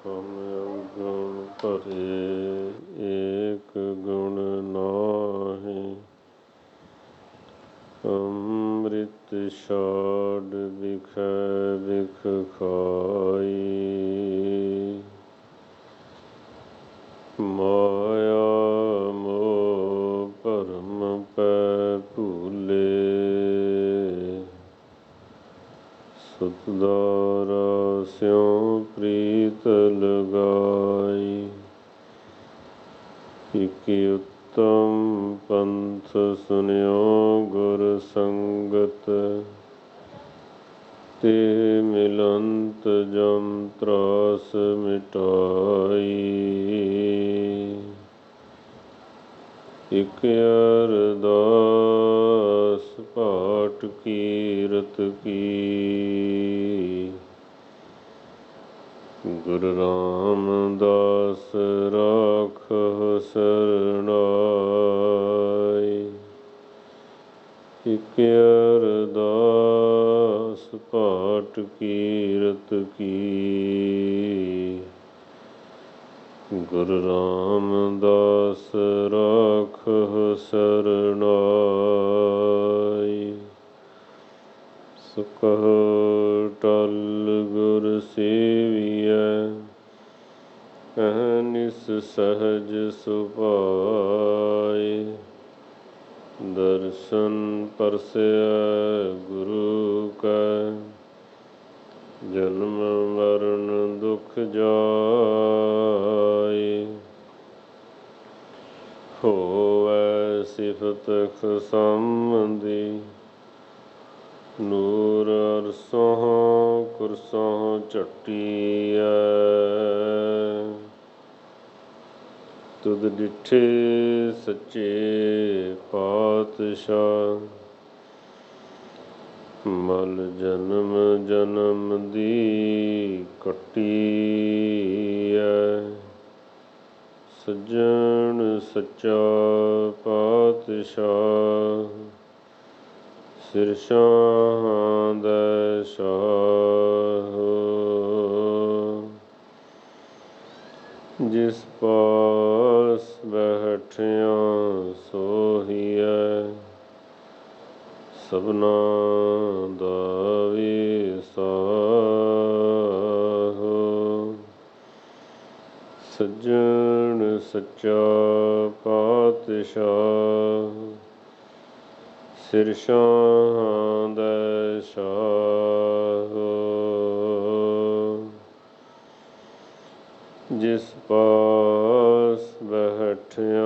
ਹਮ ਅਵਗੁਣ ਭਰੇ ਏਕ ਗੁਣ ਨਾਹੀਂ। ਅੰਮ੍ਰਿਤ ਛਾੜ ਬਿਖੈ ਬਿਖ ਖਾਈ। ਮਾਇਆ ਮੋਹ ਭਰਮ ਪੈ ਭੂਲੇ। ਸੁਤਦਾਰਾ ਸਿਉ ਪ੍ਰੀਤ ਲਗਾਈ। ਇਕ ਉੱਤਮ ਪੰਥ ਸੁਨਿਓ ਗੁਰ ਸੰਗਤ। ਤੇ ਮਿਲੰਤ ਜਮ ਤਰਾਸ ਮਿਟਾਈ। ਇਕ ਅਰਦਾਸ ਪਾਠ ਕੀਰਤ ਕੀ। ਗੁਰੂ ਰਾਮਦਾਸ ਰਾਖਹੁ ਸਰਨਾਈ। ਇਕ ਅਰਦਾਸ ਪਾਠ ਕੀਰਤ ਕੀ। ਗੁਰੂ ਰਾਮਦਾਸ ਰਾਖਹੁ ਸਰਨਾਈ। ਸੁਖਹੁ ਟਲ ਗੁਰ ਸੇਵੀਐ। ਅਹਨਿਸ ਸਹਜ ਸੁਭਾਏ। ਦਰਸ਼ਨ ਪਰਸੈ ਗੁਰੂ ਕੈ। ਜਨਮ ਮਰਨ ਦੁਖ ਜਾਏ। ਹੋਵੈ ਸਿਫਤ ਖੁਸਮਦੀ। ਨੂਰ ਅਰਸੋਂ ਕੁਰਸੋਂ ਝਟੀਐ। ਤੁਧ ਡਿਠੇ ਸੱਚੇ ਪਾਤਸ਼ਾਹ। ਮਲ ਜਨਮ ਜਨਮ ਦੀ ਕੱਟੀਐ। ਸੱਜਣ ਸੱਚਾ ਪਾਤਸ਼ਾਹ। ਸਿਰ ਸ਼ਾਹਾਂ ਦੈ ਸ਼ਾਹ। ਜਿਸ ਪਾਸ ਬੈਠਿਆ ਸੋਹੀਐ। ਸਭਨਾ ਦਾ ਵਿਸਾਹੋ। ਸੱਜਣ ਸੱਚਾ ਪਾਤਸ਼ਾਹ। ਸਿਰ ਸ਼ਾਹਾਂ ਦੈ ਸ਼ਾਹ। ਜਿਸ ਪਾਸ ਬੈਠਿਆ